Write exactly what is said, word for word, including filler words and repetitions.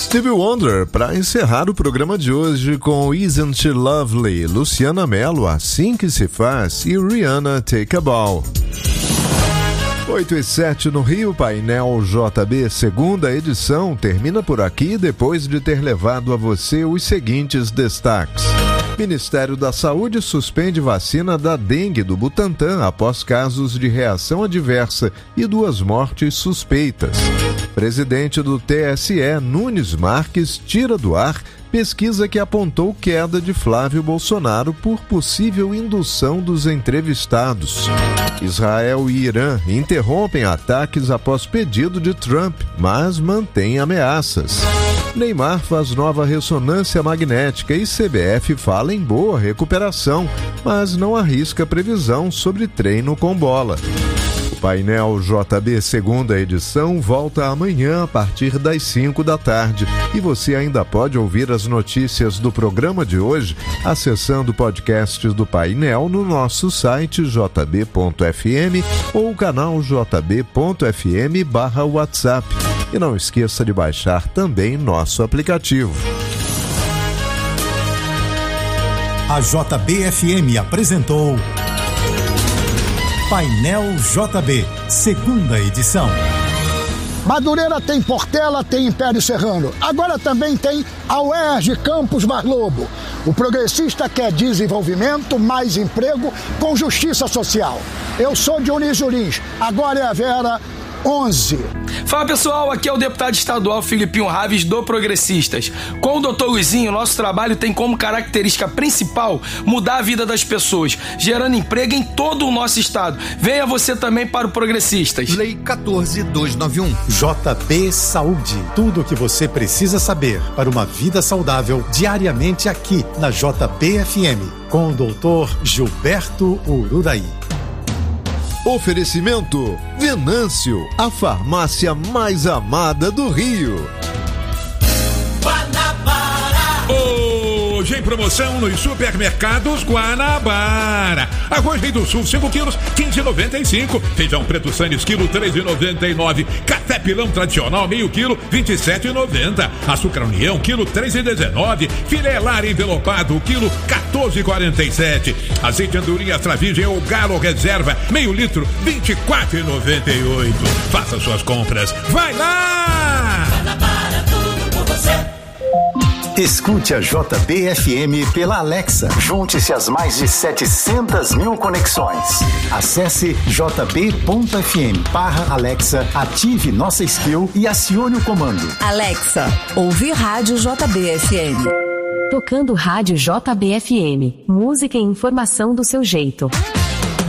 Stevie Wonder para encerrar o programa de hoje com Isn't She Lovely, Luciana Mello, Assim Que Se Faz e Rihanna, Take a Bow. oito e sete no Rio, Painel J B, segunda edição, termina por aqui depois de ter levado a você os seguintes destaques. Ministério da Saúde suspende vacina da dengue do Butantan após casos de reação adversa e duas mortes suspeitas. Presidente do T S E, Nunes Marques, tira do ar pesquisa que apontou queda de Flávio Bolsonaro por possível indução dos entrevistados. Israel e Irã interrompem ataques após pedido de Trump, mas mantêm ameaças. Neymar faz nova ressonância magnética e C B F fala em boa recuperação, mas não arrisca previsão sobre treino com bola. O Painel J B segunda edição volta amanhã a partir das cinco da tarde. E você ainda pode ouvir as notícias do programa de hoje acessando o podcast do Painel no nosso site j b ponto f m ou canal j b ponto f m barra WhatsApp. E não esqueça de baixar também nosso aplicativo. A J B F M apresentou Painel J B, segunda edição. Madureira tem Portela, tem Império Serrano. Agora também tem a U E R J Campus Barlobo. O progressista quer desenvolvimento, mais emprego, com justiça social. Eu sou Dionísio Lins, agora é a Vera onze. Fala pessoal, aqui é o deputado estadual Filipinho Raves do Progressistas. Com o doutor Luizinho, nosso trabalho tem como característica principal mudar a vida das pessoas, gerando emprego em todo o nosso estado. Venha você também para o Progressistas. Lei quatorze mil duzentos e noventa e um. J B Saúde. Tudo o que você precisa saber para uma vida saudável diariamente aqui na J B F M com o doutor Gilberto Ururaí. Oferecimento Venâncio, a farmácia mais amada do Rio. Hoje em promoção nos supermercados Guanabara. Arroz Rei do Sul, cinco quilos, quinze reais e noventa e cinco centavos. Feijão preto Sandes, quilo, três reais e noventa e nove centavos. Café pilão tradicional, meio quilo, vinte e sete reais e noventa centavos. Açúcar União, quilo, três reais e dezenove centavos. Filé lar envelopado, quilo, quatorze reais e quarenta e sete centavos. Azeite andorinha extra virgem ou Galo Reserva, meio litro, vinte e quatro reais e noventa e oito centavos. Faça suas compras. Vai lá! Guanabara, tudo por você. Escute a J B F M pela Alexa. Junte-se às mais de setecentas mil conexões. Acesse j b ponto f m barra Alexa, ative nossa skill e acione o comando. Alexa, ouve rádio J B F M. Tocando rádio J B F M. Música e informação do seu jeito.